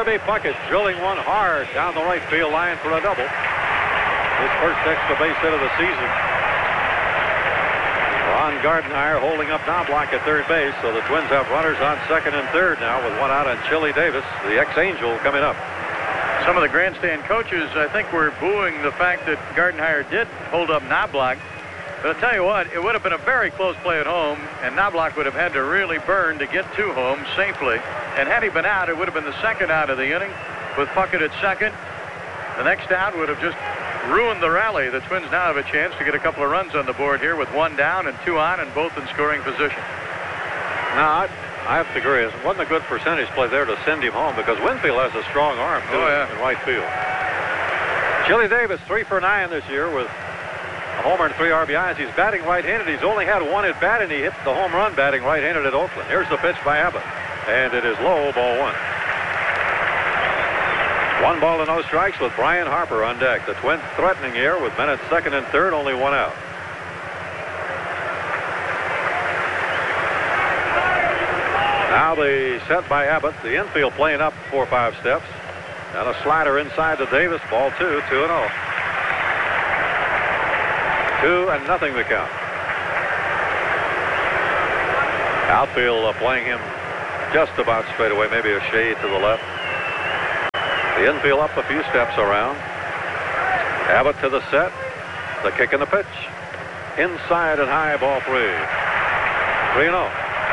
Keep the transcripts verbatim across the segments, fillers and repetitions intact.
Kirby Puckett drilling one hard down the right field line for a double. His first extra base hit of the season. Ron Gardenhire holding up Knobloch at third base, so the Twins have runners on second and third now with one out on Chili Davis, the ex-Angel, coming up. Some of the grandstand coaches, I think, were booing the fact that Gardenhire did hold up Knobloch. But I'll tell you what, it would have been a very close play at home, and Knobloch would have had to really burn to get to home safely. And had he been out, it would have been the second out of the inning with Puckett at second. The next out would have just ruined the rally. The Twins now have a chance to get a couple of runs on the board here with one down and two on and both in scoring position. Now, I, I have to agree. It wasn't a good percentage play there to send him home because Winfield has a strong arm, too, oh, yeah. in right field. Chili Davis, three for nine this year with a homer and three R B Is. He's batting right-handed. He's only had one at bat, and he hit the home run batting right-handed at Oakland. Here's the pitch by Abbott, and it is low, ball one. One ball to no strikes with Brian Harper on deck. The Twins threatening here with men at second and third, only one out. Now the set by Abbott. The infield playing up four or five steps. And a slider inside to Davis. Ball two, two and oh. Two and nothing to count. Outfield uh, playing him just about straight away, maybe a shade to the left. The infield up a few steps around. Abbott to the set. The kick and the pitch. Inside and high, ball three. three and oh.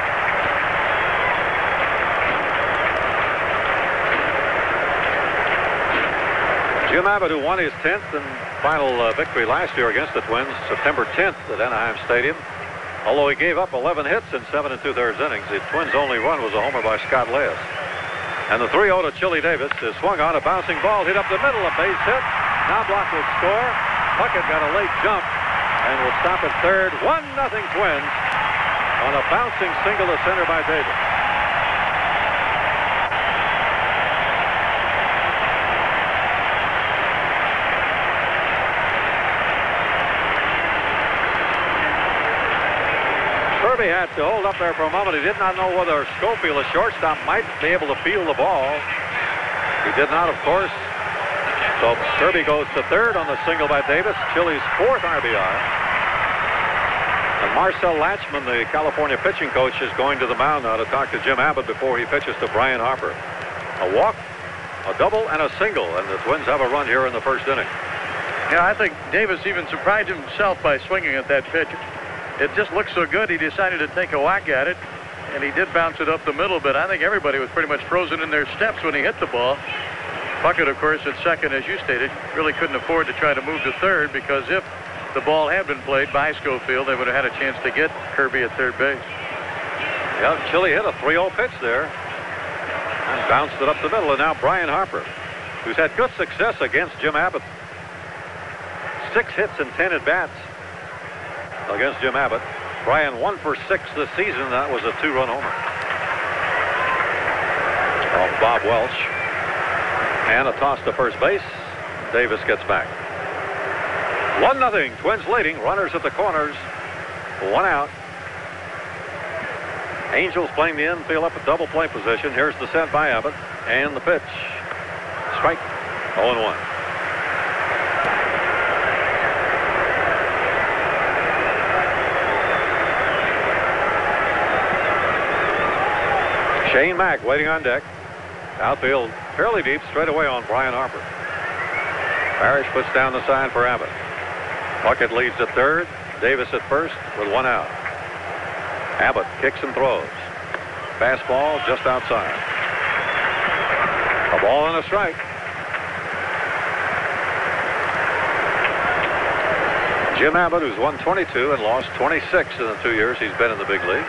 Jim Abbott, who won his tenth and final uh, victory last year against the Twins, September tenth at Anaheim Stadium. Although he gave up eleven hits in seven and two-thirds innings, the Twins' only run was a homer by Scott Leyes. And the three oh to Chili Davis is swung on, a bouncing ball hit up the middle, a base hit. Knobloch will score. Puckett got a late jump and will stop at third. one nothing Twins on a bouncing single to center by Davis. Kirby had to hold up there for a moment. He did not know whether Schofield, a shortstop, might be able to field the ball. He did not, of course. So Kirby goes to third on the single by Davis. Chili's fourth R B I. And Marcel Latchman, the California pitching coach, is going to the mound now to talk to Jim Abbott before he pitches to Brian Harper. A walk, a double, and a single, and the Twins have a run here in the first inning. Yeah, I think Davis even surprised himself by swinging at that pitch. It just looked so good, he decided to take a whack at it, and he did bounce it up the middle, but I think everybody was pretty much frozen in their steps when he hit the ball. Puckett, of course, at second, as you stated, really couldn't afford to try to move to third, because if the ball had been played by Schofield, they would have had a chance to get Kirby at third base. Yeah, Chili hit a three oh pitch there and bounced it up the middle, and now Brian Harper, who's had good success against Jim Abbott. Six hits and ten at-bats against Jim Abbott. Brian one for six this season. That was a two-run homer off Bob Welch. And a toss to first base. Davis gets back. One nothing. Twins leading. Runners at the corners. One out. Angels playing the infield up at double play position. Here's the set by Abbott. And the pitch. Strike. oh and one. Shane Mack waiting on deck. Outfield fairly deep, straight away on Brian Harper. Parrish puts down the sign for Abbott. Puckett leads at third. Davis at first with one out. Abbott kicks and throws. Fastball just outside. A ball and a strike. Jim Abbott, who's won twenty-two and lost twenty-six in the two years he's been in the big leagues.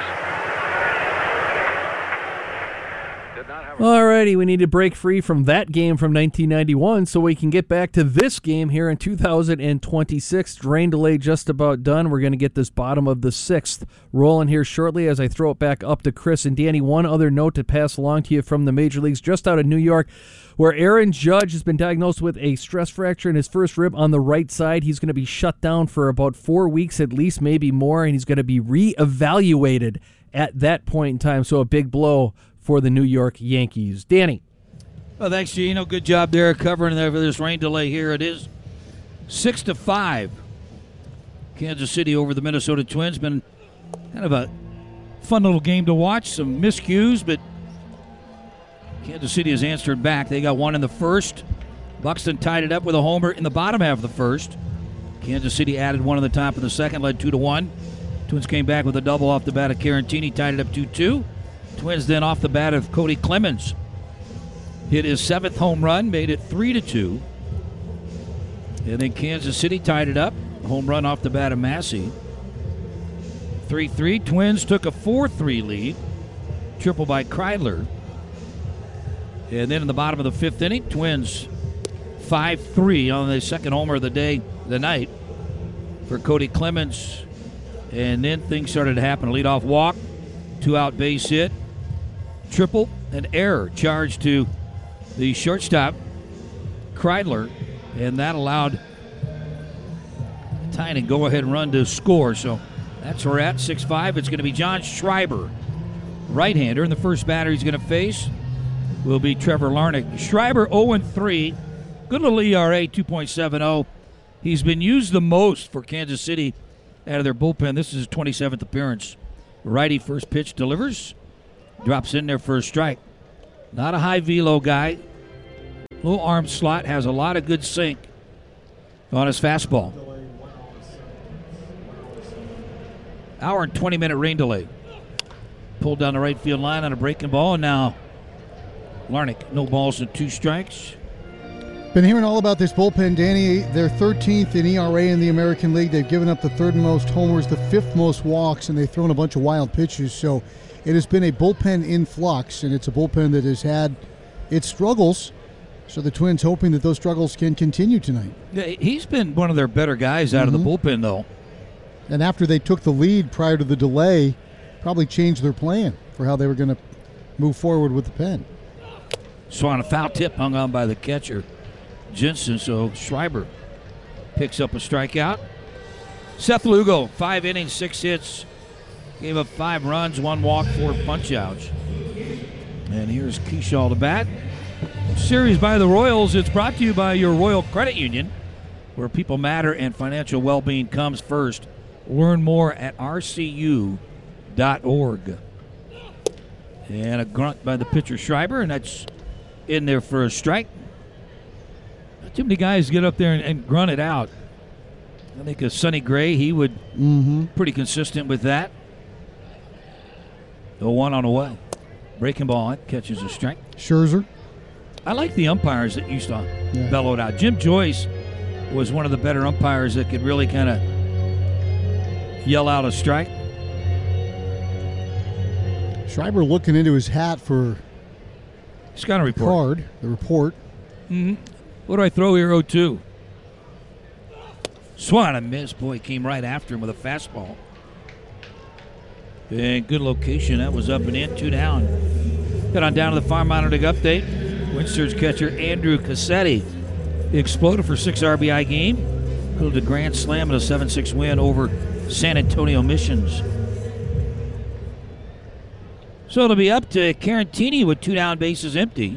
Alrighty, we need to break free from that game from nineteen ninety-one so we can get back to this game here in two thousand twenty-six. Rain delay just about done. We're going to get this bottom of the sixth rolling here shortly as I throw it back up to Chris and Danny. One other note to pass along to you from the major leagues just out of New York, where Aaron Judge has been diagnosed with a stress fracture in his first rib on the right side. He's going to be shut down for about four weeks at least, maybe more, and he's going to be reevaluated at that point in time. So a big blow for the New York Yankees. Danny. Well, thanks, Gino. Good job there covering there for this rain delay here. It is six to five. Kansas City over the Minnesota Twins. Been kind of a fun little game to watch. Some miscues, but Kansas City has answered back. They got one in the first. Buxton tied it up with a homer in the bottom half of the first. Kansas City added one in the top of the second, led two to one. Twins came back with a double off the bat of Carantini, tied it up two two. Twins then off the bat of Cody Clemens hit his seventh home run, made it three to two. And then Kansas City tied it up. Home run off the bat of Massey. three three. Twins took a four three lead. Triple by Kreidler. And then in the bottom of the fifth inning, Twins five three on the second homer of the day, the night, for Cody Clemens. And then things started to happen. A leadoff walk, two-out base hit, triple, an error charged to the shortstop, Kreidler, and that allowed a tiny go-ahead run to score. So that's where we're at, six five. It's going to be John Schreiber, right-hander, and the first batter he's going to face will be Trevor Larnach. Schreiber oh and three, good little E R A, two point seven oh. He's been used the most for Kansas City out of their bullpen. This is his twenty-seventh appearance. Righty first pitch delivers, drops in there for a strike. Not a high velo guy. Low arm slot, has a lot of good sink on his fastball. Hour and twenty minute rain delay. Pulled down the right field line on a breaking ball, and now Larnach, no balls and two strikes. Been hearing all about this bullpen, Danny. They're thirteenth in E R A in the American League. They've given up the third most homers, the fifth most walks, and they've thrown a bunch of wild pitches. So it has been a bullpen in flux, and it's a bullpen that has had its struggles. So the Twins hoping that those struggles can continue tonight. Yeah, he's been one of their better guys out mm-hmm. of the bullpen, though. And after they took the lead prior to the delay, probably changed their plan for how they were going to move forward with the pen. Swan, a foul tip hung on by the catcher, Jensen, so Schreiber picks up a strikeout. Seth Lugo, five innings, six hits, gave up five runs, one walk, four punch-outs. And here's Kershaw to bat. Series by the Royals. It's brought to you by your Royal Credit Union, where people matter and financial well-being comes first. Learn more at R C U dot org. And a grunt by the pitcher Schreiber, and that's in there for a strike. Not too many guys get up there and, and grunt it out. I think of Sonny Gray, he would mm-hmm. pretty consistent with that. The one on the way. Breaking ball, catches a strike. Scherzer. I like the umpires that used to yeah. bellow it out. Jim Joyce was one of the better umpires that could really kind of yell out a strike. Schreiber looking into his hat for He's got a report. Card, the report. Mm-hmm. What do I throw here? oh two. Swan, a miss. Boy, came right after him with a fastball. And good location. That was up and in, two down. Head on down to the Farm Monitoring Update. Winster's catcher Andrew Cassetti exploded for six R B I game. Pulled a grand slam and a seven six win over San Antonio Missions. So it'll be up to Carantini with two down, bases empty.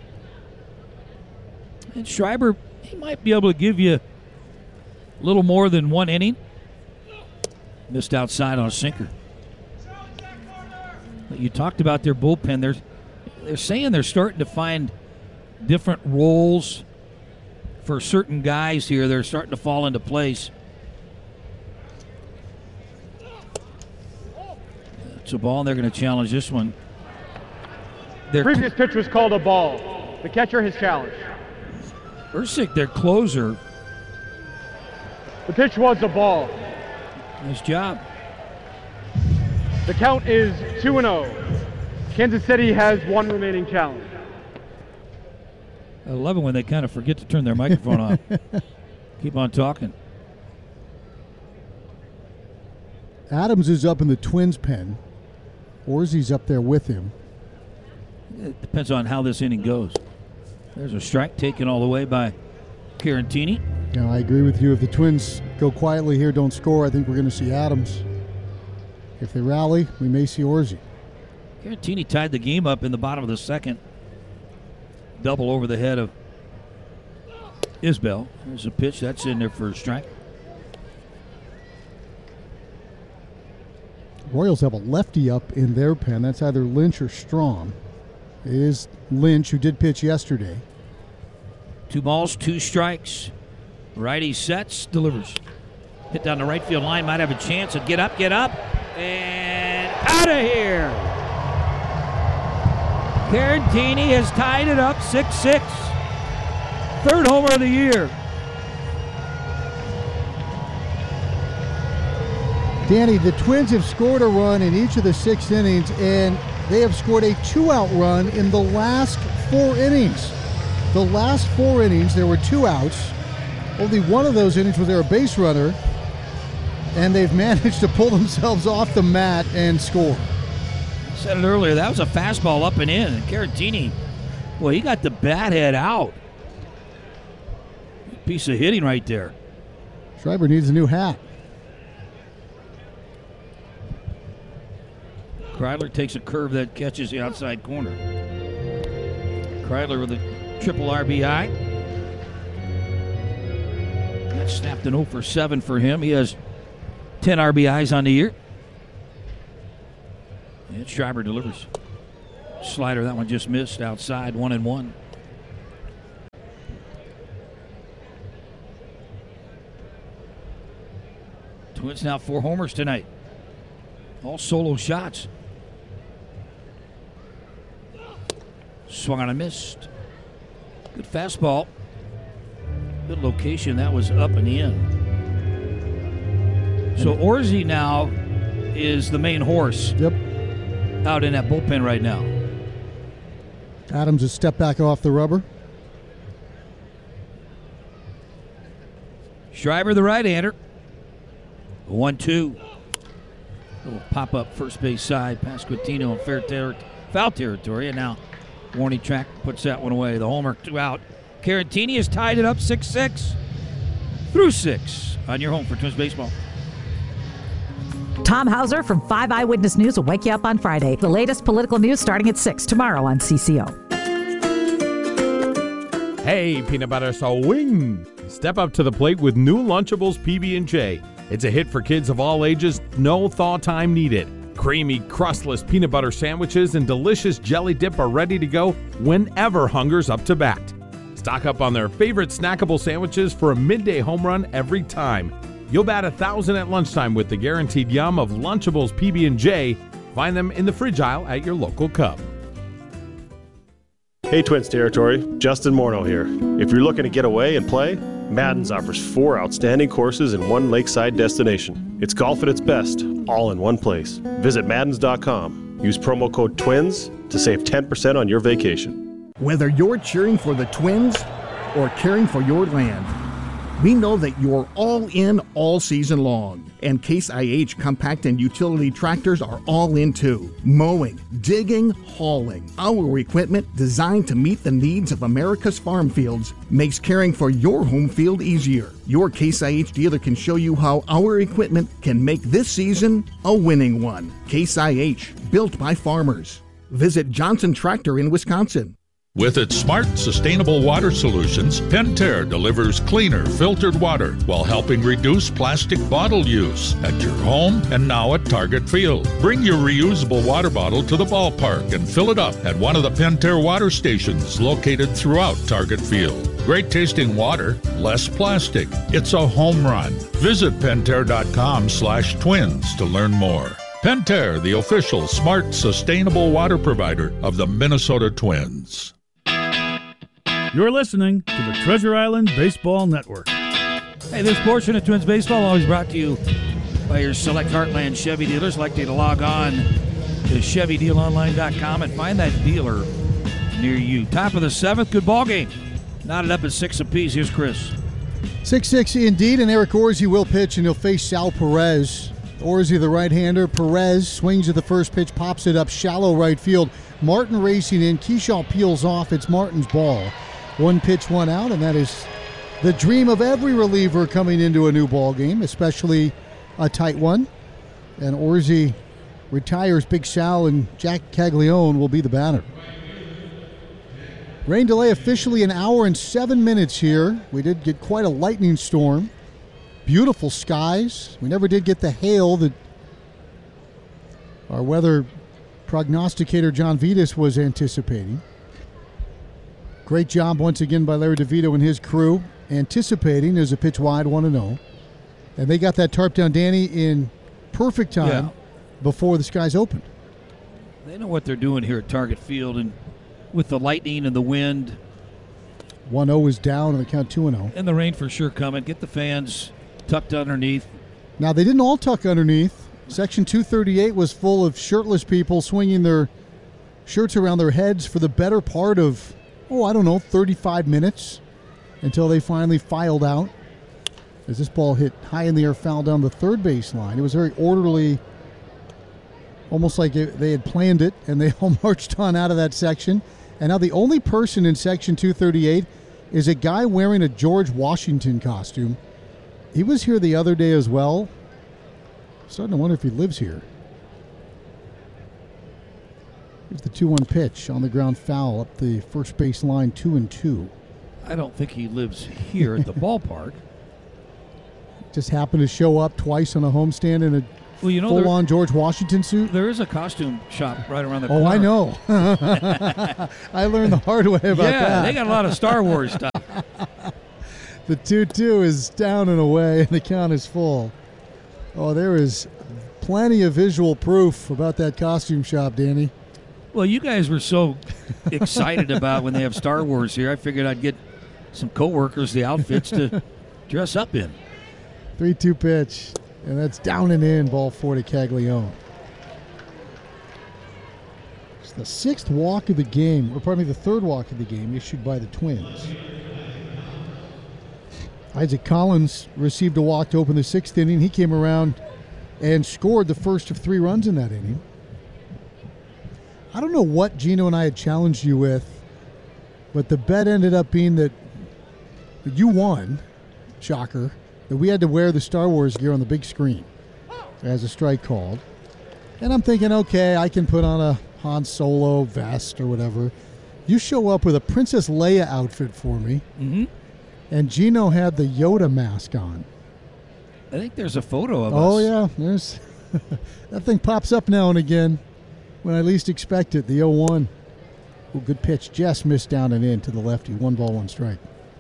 And Schreiber, he might be able to give you a little more than one inning. Missed outside on a sinker. But you talked about their bullpen. They're, they're saying they're starting to find different roles for certain guys here. They're starting to fall into place. It's a ball, and they're going to challenge this one. The previous pitch was called a ball. The catcher has challenged. Ursic, their closer. The pitch was a ball. Nice job. The count is two and oh. Kansas City has one remaining challenge. I love it when they kind of forget to turn their microphone on. Keep on talking. Adams is up in the Twins' pen. Orsi's up there with him. It depends on how this inning goes. There's a strike taken all the way by Carantini. Yeah, I agree with you. If the Twins go quietly here, don't score, I think we're going to see Adams. If they rally, we may see Orsi. Carantini tied the game up in the bottom of the second double over the head of Isbell. There's a pitch that's in there for a strike. Royals have a lefty up in their pen. That's either Lynch or Strom. It is Lynch, who did pitch yesterday. Two balls, two strikes. Righty sets, delivers. Hit down the right field line, might have a chance to get up, get up, and out of here. Carantini has tied it up six six. Third homer of the year. Danny, the Twins have scored a run in each of the six innings, and they have scored a two-out run in the last four innings. The last four innings, there were two outs. Only one of those innings was there a base runner, and they've managed to pull themselves off the mat and score. I said it earlier, that was a fastball up and in. And Carantini, well, he got the bat head out. Piece of hitting right there. Schreiber needs a new hat. Kreidler takes a curve that catches the outside corner. Kreidler with a triple R B I. That snapped an oh for seven for him. He has ten R B Is on the year. And Schreiber delivers. Slider, that one just missed outside, one and one. Twins now four homers tonight. All solo shots. Swung on and missed. Good fastball. Good location. That was up and in. So Orsi now is the main horse. Yep. Out in that bullpen right now. Adams has stepped back off the rubber. Schreiber, the right-hander. one two. Little pop-up first base side. Pasquantino in fair ter- foul territory. And now Warning-Track puts that one away. The homer, two out. Carantini has tied it up six six. Through six on your home for Twins Baseball. Tom Hauser from five Eyewitness News will wake you up on Friday. The latest political news starting at six tomorrow on C C O. Hey, peanut butter swing. Step up to the plate with new Lunchables P B and J. It's a hit for kids of all ages, no thaw time needed. Creamy, crustless peanut butter sandwiches and delicious jelly dip are ready to go whenever hunger's up to bat. Stock up on their favorite snackable sandwiches for a midday home run every time. You'll bat a thousand at lunchtime with the guaranteed yum of Lunchables P B and J. Find them in the fridge aisle at your local Cub. Hey Twins territory, Justin Morneau here. If you're looking to get away and play, Madden's offers four outstanding courses in one lakeside destination. It's golf at its best, all in one place. Visit Maddens dot com. Use promo code TWINS to save ten percent on your vacation. Whether you're cheering for the Twins or caring for your land, we know that you're all in all season long. And Case I H compact and utility tractors are all in too. Mowing, digging, hauling. Our equipment, designed to meet the needs of America's farm fields, makes caring for your home field easier. Your Case I H dealer can show you how our equipment can make this season a winning one. Case I H, built by farmers. Visit Johnson Tractor in Wisconsin. With its smart, sustainable water solutions, Pentair delivers cleaner, filtered water while helping reduce plastic bottle use at your home and now at Target Field. Bring your reusable water bottle to the ballpark and fill it up at one of the Pentair water stations located throughout Target Field. Great tasting water, less plastic. It's a home run. Visit Pentair.com slash twins to learn more. Pentair, the official smart, sustainable water provider of the Minnesota Twins. You're listening to the Treasure Island Baseball Network. Hey, this portion of Twins Baseball always brought to you by your select Heartland Chevy dealers. I'd like you to log on to Chevy Deal Online dot com and find that dealer near you. Top of the seventh, good ball game. Knotted up at six apiece. Here's Chris. six six indeed, and Eric Orsi will pitch, and he'll face Sal Perez. Orsi, the right-hander. Perez swings at the first pitch, pops it up shallow right field. Martin racing in. Keyshaw peels off. It's Martin's ball. One pitch, one out, and that is the dream of every reliever coming into a new ball game, especially a tight one. And Orsi retires. Big Sal and Jack Caglione will be the batter. Rain delay officially an hour and seven minutes here. We did get quite a lightning storm. Beautiful skies. We never did get the hail that our weather prognosticator John Vitas was anticipating. Great job once again by Larry DeVito and his crew, anticipating as a pitch wide one and oh. And they got that tarp down, Danny, in perfect time Yeah. before the skies opened. They know what they're doing here at Target Field, and with the lightning and the wind one oh is down on the count two and oh. and the rain for sure coming, get the fans tucked underneath. Now, they didn't all tuck underneath. Section two thirty-eight was full of shirtless people swinging their shirts around their heads for the better part of, oh, I don't know, thirty-five minutes until they finally filed out. As this ball hit high in the air, foul down the third base line. It was very orderly, almost like it, they had planned it, and they all marched on out of that section. And now the only person in Section two thirty-eight is a guy wearing a George Washington costume. He was here the other day as well. Starting to wonder if he lives here. Here's the two one pitch on the ground foul up the first base line, two and two. I don't think he lives here at the ballpark. Just happened to show up twice on a homestand in a Well, you know, full-on there- George Washington suit. There is a costume shop right around the Oh, corner. I know. I learned the hard way about yeah, that. they got a lot of Star Wars stuff. The two two is down and away, and the count is full. Oh, there is plenty of visual proof about that costume shop, Danny. Well, you guys were so excited about when they have Star Wars here. I figured I'd get some coworkers the outfits to dress up in. three two pitch, and that's down and in, ball four to Caglione. It's the sixth walk of the game, or pardon me, the third walk of the game issued by the Twins. Isaac Collins received a walk to open the sixth inning. He came around and scored the first of three runs in that inning. I don't know what Gino and I had challenged you with, but the bet ended up being that you won, shocker, that we had to wear the Star Wars gear on the big screen as a strike called. And I'm thinking, okay, I can put on a Han Solo vest or whatever. You show up with a Princess Leia outfit for me. Mm-hmm. And Gino had the Yoda mask on. I think there's a photo of Oh, us. yeah. There's that thing pops up now and again when I least expect it. The oh one. Oh, good pitch. Just missed down and in to the lefty. One ball, one strike.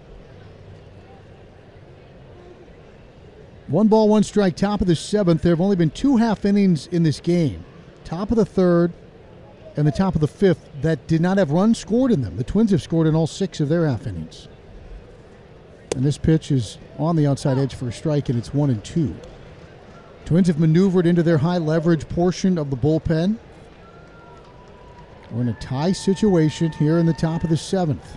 One ball, one strike. Top of the seventh. There have only been two half innings in this game. Top of the third and the top of the fifth that did not have runs scored in them. The Twins have scored in all six of their half innings. And this pitch is on the outside edge for a strike, and it's one and two. Twins have maneuvered into their high leverage portion of the bullpen. We're in a tie situation here in the top of the seventh.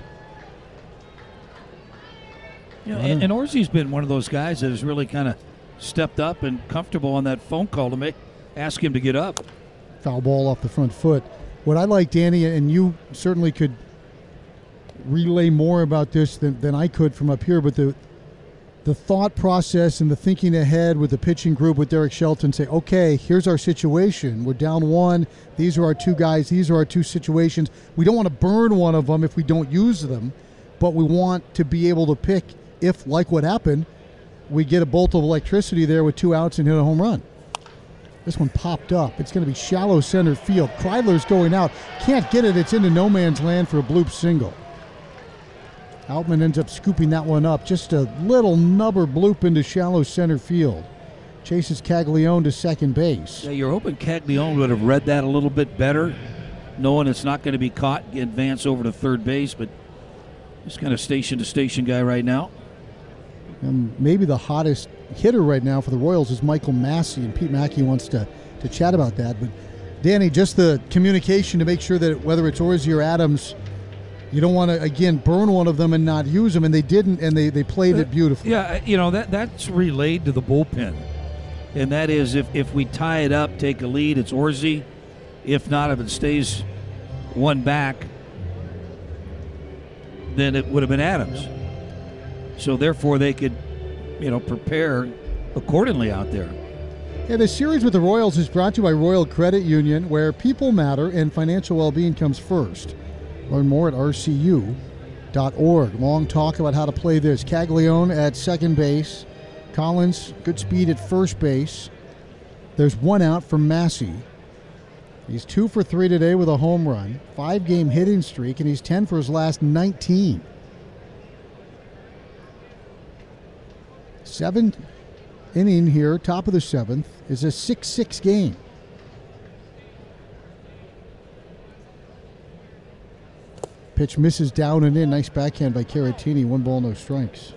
You know, and, and Orsi's been one of those guys that has really kind of stepped up and comfortable on that phone call to make ask him to get up. Foul ball off the front foot. What I like, Danny, and you certainly could relay more about this than, than I could from up here, but the the thought process and the thinking ahead with the pitching group with Derek Shelton, say, okay, here's our situation. We're down one. These are our two guys. These are our two situations. We don't want to burn one of them if we don't use them, but we want to be able to pick if, like what happened, we get a bolt of electricity there with two outs and hit a home run. This one popped up. It's going to be shallow center field. Kreidler's going out. Can't get it. It's into no man's land for a bloop single. Outman ends up scooping that one up. Just a little nubber bloop into shallow center field. Chases Caglione to second base. Yeah, you're hoping Caglione would have read that a little bit better, knowing it's not going to be caught, advance over to third base, but he's kind of station-to-station guy right now. And maybe the hottest hitter right now for the Royals is Michael Massey, and Pete Mackey wants to, to chat about that. But, Danny, just the communication to make sure that whether it's Orsi or Adams, you don't want to, again, burn one of them and not use them, and they didn't, and they, they played it beautifully. Yeah, you know, that that's relayed to the bullpen. And that is if, if we tie it up, take a lead, it's Orsi. If not, if it stays one back, then it would have been Adams. So therefore they could, you know, prepare accordingly out there. Yeah, the series with the Royals is brought to you by Royal Credit Union, where people matter and financial well-being comes first. Learn more at R C U dot org. Long talk about how to play this. Caglione at second base. Collins, good speed at first base. There's one out for Massey. He's two for three today with a home run. Five-game hitting streak, and he's ten for his last nineteen. Seventh inning here, top of the seventh, is a six six game. Pitch misses down and in. Nice backhand by Caratini. One ball, no strikes.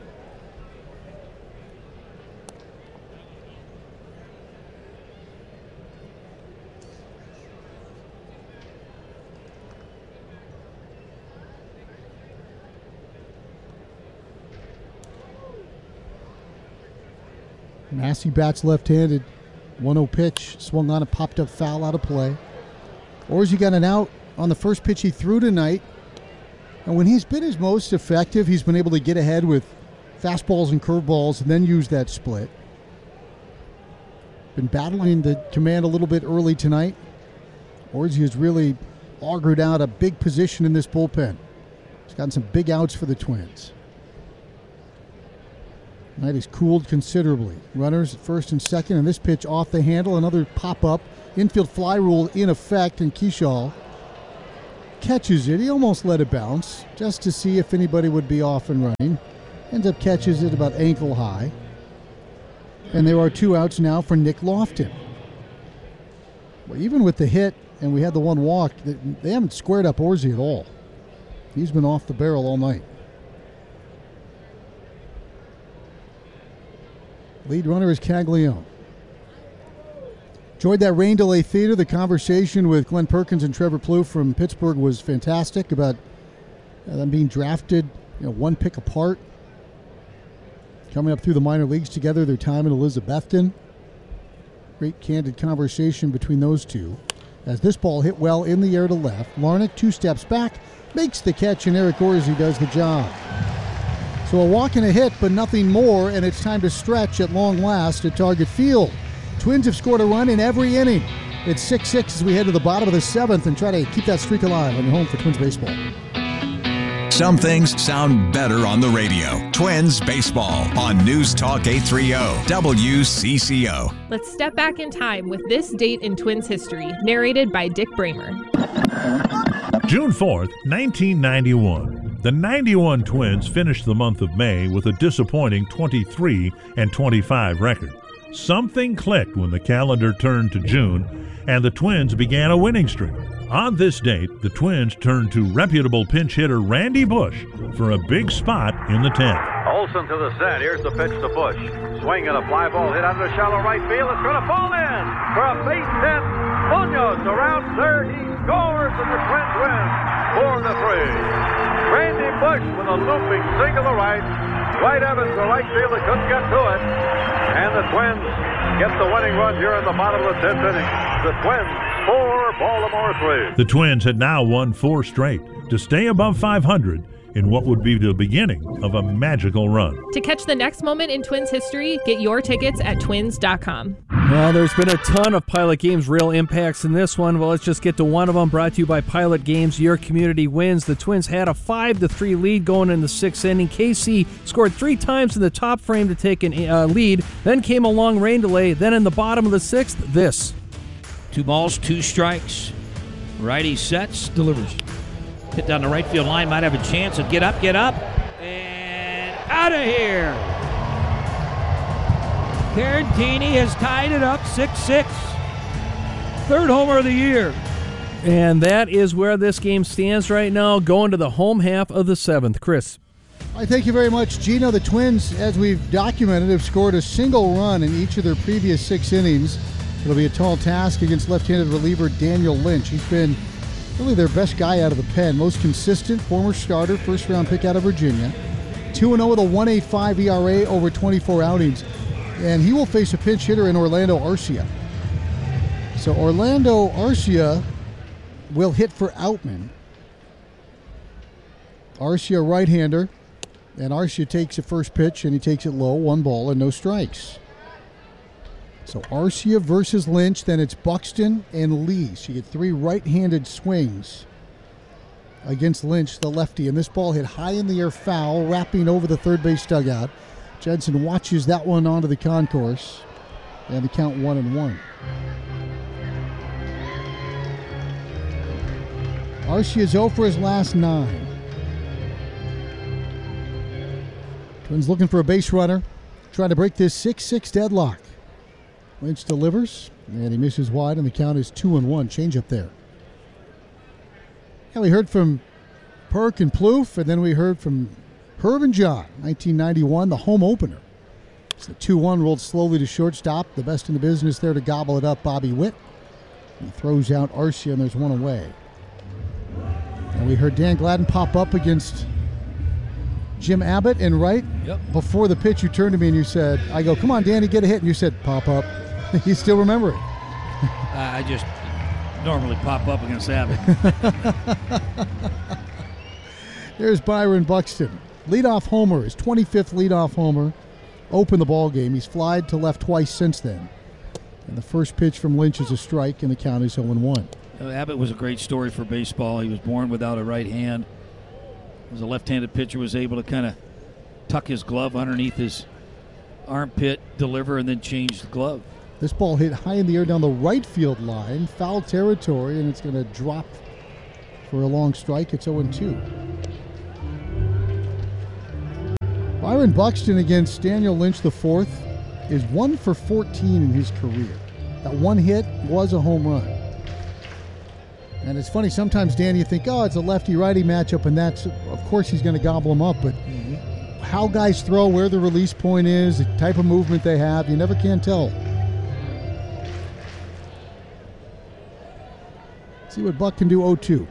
Massey bats left-handed. one oh pitch. Swung on a popped up foul out of play. Orsi got an out on the first pitch he threw tonight. And when he's been his most effective, he's been able to get ahead with fastballs and curveballs and then use that split. Been battling the command a little bit early tonight. Orsi has really augured out a big position in this bullpen. He's gotten some big outs for the Twins. Night has cooled considerably. Runners at first and second, and this pitch off the handle. Another pop-up. Infield fly rule in effect, and Kershaw catches it. He almost let it bounce just to see if anybody would be off and running. Ends up catches it about ankle high. And there are two outs now for Nick Lofton. Well, even with the hit, and we had the one walk, they haven't squared up Orsi at all. He's been off the barrel all night. Lead runner is Caglione. Enjoyed that rain delay theater. The conversation with Glenn Perkins and Trevor Plouffe from Pittsburgh was fantastic about uh, them being drafted, you know, one pick apart. Coming up through the minor leagues together, their time in Elizabethton. Great candid conversation between those two. As this ball hit well in the air to left, Larnach two steps back, makes the catch, and Eric Orsi does the job. So a walk and a hit, but nothing more, and it's time to stretch at long last at Target Field. Twins have scored a run in every inning. It's six six as we head to the bottom of the seventh and try to keep that streak alive on your home for Twins baseball. Some things sound better on the radio. Twins baseball on News Talk eight thirty W C C O. Let's step back in time with this date in Twins history, narrated by Dick Bramer. June fourth, nineteen ninety-one. The ninety-one Twins finished the month of May with a disappointing twenty-three and twenty-five record. Something clicked when the calendar turned to June, and the Twins began a winning streak. On this date, the Twins turned to reputable pinch hitter Randy Bush for a big spot in the tenth. Olsen to the set. Here's the pitch to Bush. Swing and a fly ball hit under shallow right field. It's going to fall in for a base hit. Munoz around third. He scores, and the Twins win four to three. Randy Bush with a looping single to right. Dwight Evans to right field. They couldn't get to it. And the Twins get the winning run here in the bottom of the tenth inning. The Twins four, Baltimore three. The Twins had now won four straight to stay above five hundred in what would be the beginning of a magical run. To catch the next moment in Twins history, get your tickets at twins dot com. Well, there's been a ton of Pilot Games real impacts in this one. Well, let's just get to one of them, brought to you by Pilot Games. Your community wins. The Twins had a five to three lead going in the sixth inning. K C scored three times in the top frame to take a uh, lead. Then came a long rain delay. Then in the bottom of the sixth, this. Two balls, two strikes. Righty sets, delivers. Hit down the right field line, might have a chance of get up, get up, and out of here. Caratini has tied it up six six. Third homer of the year. And that is where this game stands right now, going to the home half of the seventh. Chris. I thank you very much, Gino. The Twins, as we've documented, have scored a single run in each of their previous six innings. It'll be a tall task against left-handed reliever Daniel Lynch. He's been really their best guy out of the pen. Most consistent, former starter, first-round pick out of Virginia. two and oh with a one point eight five E R A over twenty-four outings. And he will face a pinch hitter in Orlando Arcia. So Orlando Arcia will hit for Outman. Arcia right-hander. And Arcia takes the first pitch, and he takes it low. One ball and no strikes. So Arcia versus Lynch, then it's Buxton and Lee. So you get three right-handed swings against Lynch, the lefty, and this ball hit high in the air, foul, wrapping over the third base dugout. Jensen watches that one onto the concourse, and the count one and one. Arcia is oh for his last nine. Twins looking for a base runner, trying to break this six six deadlock. Lynch delivers, and he misses wide, and the count is two and one. Change up there. Yeah, we heard from Perk and Plouffe, and then we heard from Herb and John, nineteen ninety-one, the home opener. It's the two one rolled slowly to shortstop. The best in the business there to gobble it up, Bobby Witt. He throws out Arcia, and there's one away. And we heard Dan Gladden pop up against Jim Abbott in right. Yep. Before the pitch, you turned to me and you said, I go, come on, Danny, get a hit. And you said, pop up. You still remember it. Uh, I just normally pop up against Abbott. There's Byron Buxton. Leadoff homer, his twenty-fifth leadoff homer. Opened the ball game. He's flied to left twice since then. And the first pitch from Lynch is a strike, and the count is oh and one. You know, Abbott was a great story for baseball. He was born without a right hand. Was a left-handed pitcher, was able to kind of tuck his glove underneath his armpit, deliver, and then change the glove. This ball hit high in the air down the right field line, foul territory, and it's going to drop for a long strike. It's oh and two. Byron Buxton against Daniel Lynch the fourth is one for fourteen in his career. That one hit was a home run. And it's funny, sometimes, Dan, you think, oh, it's a lefty-righty matchup, and that's, of course, he's going to gobble them up. But mm-hmm. how guys throw, where the release point is, the type of movement they have, you never can tell. See what Buck can do oh two.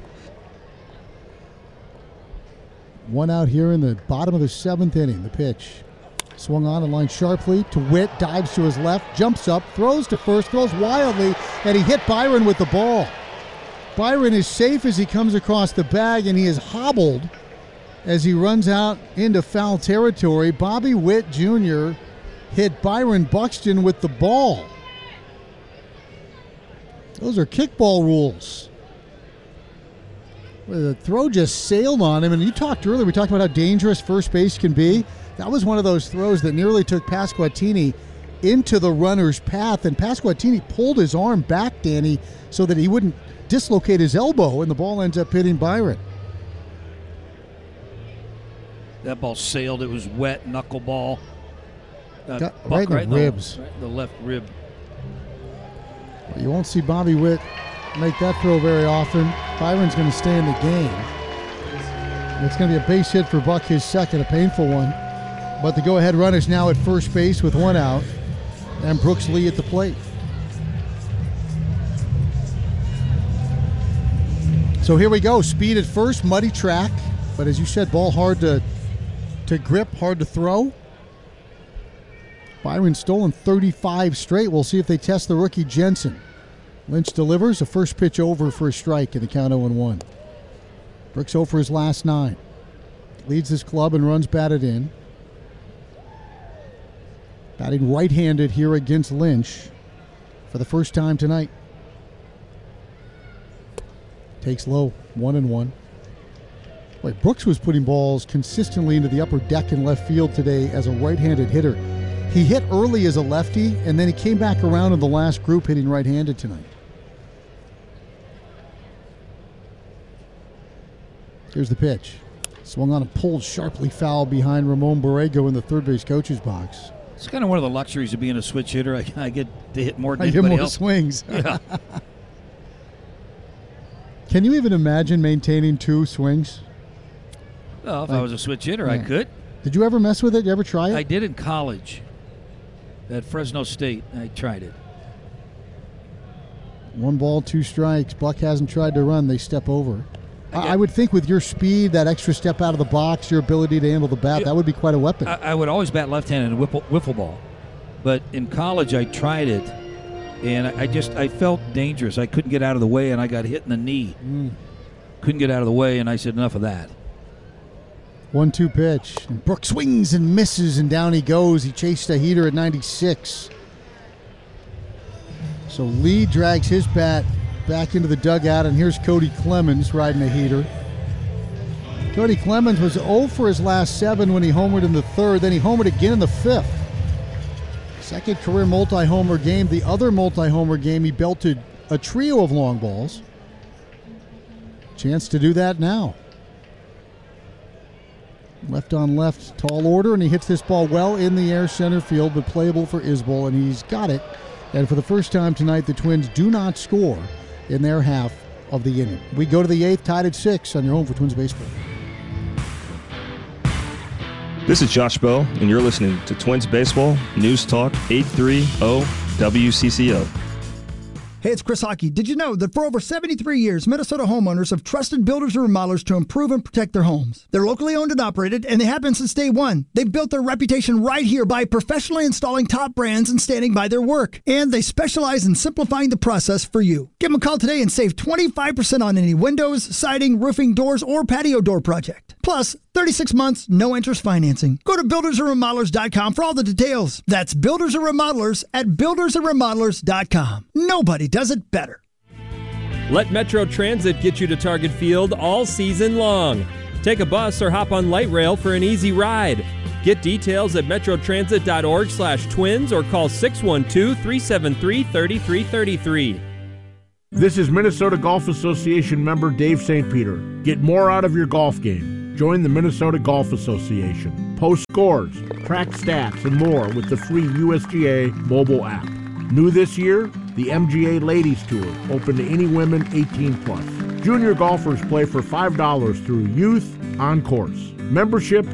One out here in the bottom of the seventh inning. The pitch swung on and lined sharply to Witt, dives to his left, jumps up, throws to first, throws wildly, and he hit Byron with the ball. Byron is safe as he comes across the bag, and he is hobbled as he runs out into foul territory. Bobby Witt Junior hit Byron Buxton with the ball. Those are kickball rules. The throw just sailed on him, and you talked earlier, we talked about how dangerous first base can be. That was one of those throws that nearly took Pasquantini into the runner's path, and Pasquantini pulled his arm back, Danny, so that he wouldn't dislocate his elbow, and the ball ends up hitting Byron. That ball sailed. It was wet, knuckleball. Uh, Got, right in the right ribs. The, right the left rib. Well, you won't see Bobby Witt make that throw very often. Byron's going to stay in the game. It's going to be a base hit for Buck, his second, a painful one. But the go-ahead runner's now at first base with one out, and Brooks Lee at the plate. So here we go. Speed at first, muddy track. But as you said, ball hard to, to grip, hard to throw. Byron stolen thirty-five straight. We'll see if they test the rookie Jensen. Lynch delivers a first pitch over for a strike in the count oh and one. Brooks oh for his last nine. Leads his club and runs batted in. Batting right-handed here against Lynch for the first time tonight. Takes low, one and one. Boy, Brooks was putting balls consistently into the upper deck in left field today as a right-handed hitter. He hit early as a lefty, and then he came back around in the last group hitting right-handed tonight. Here's the pitch. Swung on and pulled sharply foul behind Ramon Borrego in the third base coach's box. It's kind of one of the luxuries of being a switch hitter. I, I get to hit more than I get anybody more else. swings. Yeah. Can you even imagine maintaining two swings? Well, if Like, I was a switch hitter, yeah. I could. Did you ever mess with it? You ever try it? I did in college at Fresno State. I tried it. One ball, two strikes. Buck hasn't tried to run. They step over. I, I would think with your speed, that extra step out of the box, your ability to handle the bat, Yeah. that would be quite a weapon. I, I would always bat left-handed in wiffle, wiffle ball, but in college I tried it, and I, I just I felt dangerous. I couldn't get out of the way, and I got hit in the knee. Mm. Couldn't get out of the way, and I said enough of that. one two pitch. And Brooks swings and misses, and down he goes. He chased a heater at ninety-six. So Lee drags his bat back into the dugout, and here's Cody Clemens riding a heater. Cody Clemens was oh for his last seven when he homered in the third. Then he homered again in the fifth. Second career multi-homer game. The other multi-homer game, he belted a trio of long balls. Chance to do that now. Left on left, tall order, and he hits this ball well in the air center field, but playable for Isbell, and he's got it. And for the first time tonight, the Twins do not score in their half of the inning. We go to the eighth, tied at six on your home for Twins baseball. This is Josh Bowe, and you're listening to Twins Baseball News Talk eight thirty W C C O. Hey, it's Chris Hockey. Did you know that for over seventy-three years, Minnesota homeowners have trusted builders and remodelers to improve and protect their homes? They're locally owned and operated, and they have been since day one. They've built their reputation right here by professionally installing top brands and standing by their work. And they specialize in simplifying the process for you. Give them a call today and save twenty-five percent on any windows, siding, roofing, doors, or patio door project. Plus, thirty-six months, no interest financing. Go to builders and remodelers dot com for all the details. That's Builders and Remodelers at builders and remodelers dot com. Nobody does it better. Let Metro Transit get you to Target Field all season long. Take a bus or hop on light rail for an easy ride. Get details at metrotransit dot org slash twins or call six one two, three seven three, three three three three. This is Minnesota Golf Association member Dave Saint Peter. Get more out of your golf game. Join the Minnesota Golf Association. Post scores, track stats, and more with the free U S G A mobile app. New this year, the M G A Ladies Tour, open to any women eighteen plus. Junior golfers play for five dollars through Youth on Course. Membership